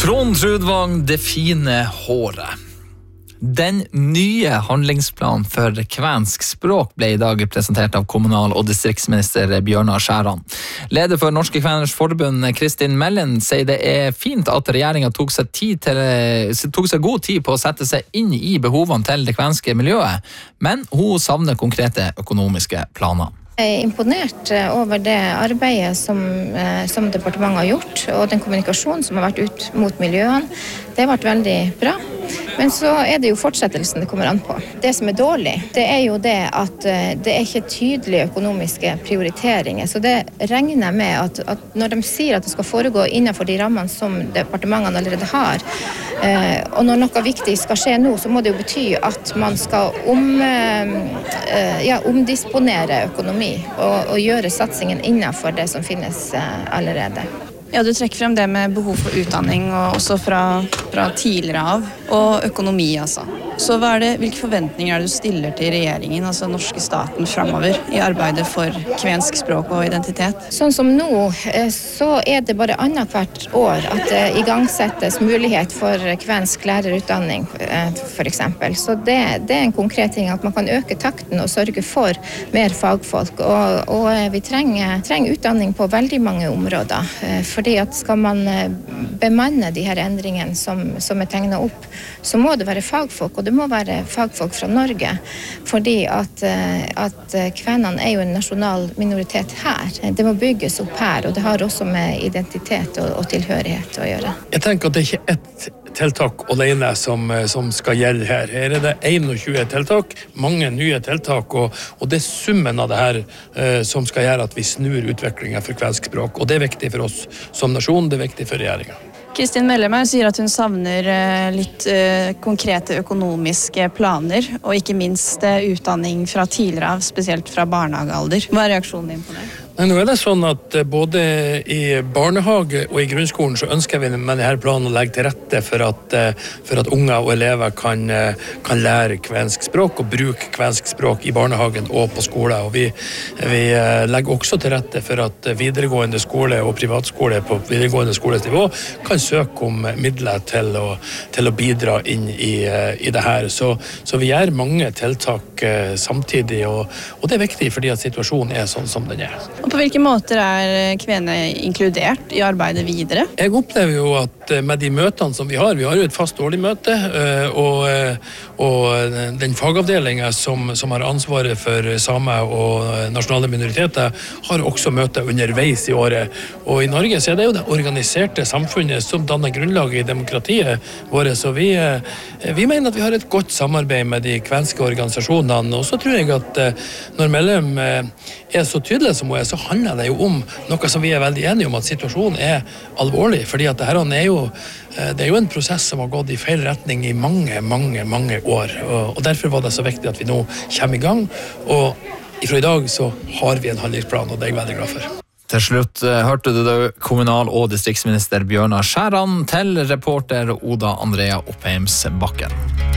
Trond Trudvang, det fine håret. Den nye handlingsplanen for kvensk språk ble i dag presentert av kommunal- og distriktsminister Bjørnar Skjæran. Leder for Norske Kveners Forbund, Kristin Mellen, sier det er fint at regjeringen tok seg god tid på å sette seg inn i behovene til det kvenske miljøet, men hun savner konkrete økonomiske planer. Jeg er imponert over det arbeidet som departementet har gjort, og den kommunikasjonen som har vært ut mot miljøene. Det har vært veldig bra. Men så er det jo fortsettelsen det kommer an på. Det som er dårlig, det er jo det at det er ikke tydelige økonomiske prioriteringer. Så det regner jeg med at når de sier at det skal foregå innenfor de rammene som departementene allerede har, og når noe viktig skal skje nå, så må det jo bety at man skal omdisponere økonomi og gjøre satsingen innenfor det som finnes allerede. Ja, du trekker frem det med behov for utdanning, og også fra tidligere av, og økonomi altså. Så hvilke forventninger er det du stiller til regjeringen, altså den norske staten fremover, i arbeidet for kvensk språk og identitet? Sånn som nå, så er det bare annethvert år at det igangsettes mulighet for kvensk lærerutdanning, for eksempel. Så det er en konkret ting, at man kan øke takten og sørge for mer fagfolk. Og vi trenger utdanning på veldig mange områder, fordi at skal man bemanne de her endringene som er tegnet opp, så må det være fagfolk, og det må være fagfolk fra Norge, fordi at kvenene er jo en nasjonal minoritet her. Det må bygges opp her, og det har også med identitet og tilhørighet å gjøre. Jeg tenker at det ikke er ett tiltak alene som skal gjelde her. Her er det 21 tiltak, mange nye tiltak, og det er summen av det her som skal gjøre at vi snur utviklingen for kvensk språk, og det er viktig for oss som nasjon, det er viktig for regjeringen. Kristin Mellen sier at hun savner litt konkrete økonomiske planer, og ikke minst utdanning fra tidligere av, spesielt fra barnehagealder. Hva er reaksjonen din på det? Nå er det sånn at både i barnehage og i grunnskolen så ønsker vi med denne planen å legge til rette for at unger og elever kan lære kvensk språk og bruke kvensk språk i barnehagen og på skole. Og vi legger også til rette for at videregående skole og privatskole på videregående skolesnivå kan søke om midler til å bidra inn i det her. Så vi gjør mange tiltak samtidig, og det er viktig fordi at situasjonen er sånn som den er. Og på hvilke måter er kvene inkludert i arbeidet videre? Jeg opplever jo at med de møtene som vi har jo et fast årlig møte, og den fagavdelingen som har ansvaret for samer og nasjonale minoriteter, har også møter underveis i året. Og i Norge så er det jo det organiserte samfunnet som danner grunnlaget i demokratiet vårt, så vi mener at vi har et godt samarbeid med de kvenske organisasjonene, og så tror jeg at når Mellem er så tydelig som hun er, så handler det jo om noe som vi er veldig enige om, at situasjonen er alvorlig, fordi at det er jo en prosess som har gått i feil retning i mange år, og derfor var det så viktig at vi nå kommer i gang, og fra i dag så har vi en handlingsplan, og det er jeg veldig glad for. Til slutt hørte du kommunal- og distriktsminister Bjørnar Skjæran til reporter Oda Andrea Oppheims Bakken.